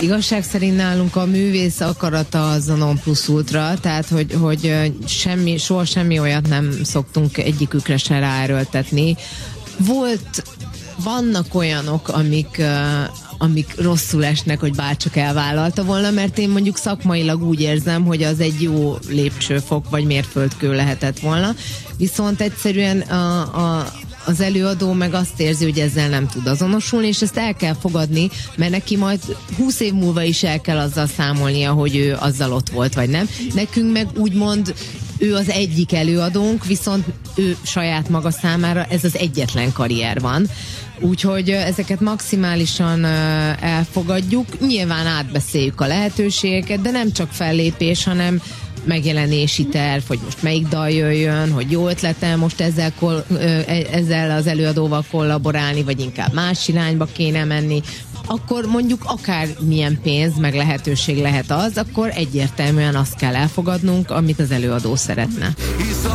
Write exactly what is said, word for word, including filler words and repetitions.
igazság szerint nálunk a művész akarata az a non plus ultra, tehát hogy, hogy semmi, soha semmi olyat nem szoktunk egyikükre se ráerőltetni. Volt, vannak olyanok, amik, amik rosszul esnek, hogy bárcsak elvállalta volna, mert én mondjuk szakmailag úgy érzem, hogy az egy jó lépcsőfok vagy mérföldkő lehetett volna, viszont egyszerűen a, a az előadó meg azt érzi, hogy ezzel nem tud azonosulni, és ezt el kell fogadni, mert neki majd húsz év múlva is el kell azzal számolnia, hogy ő azzal ott volt, vagy nem. Nekünk meg úgymond ő az egyik előadónk, viszont ő saját maga számára ez az egyetlen karrier van. Úgyhogy ezeket maximálisan elfogadjuk, nyilván átbeszéljük a lehetőségeket, de nem csak fellépés, hanem megjelenési terv, hogy most melyik dal jöjjön, hogy jó ötletem most ezzel, kol, ezzel az előadóval kollaborálni, vagy inkább más irányba kéne menni, akkor mondjuk akár milyen pénz, meg lehetőség lehet az, akkor egyértelműen azt kell elfogadnunk, amit az előadó szeretne.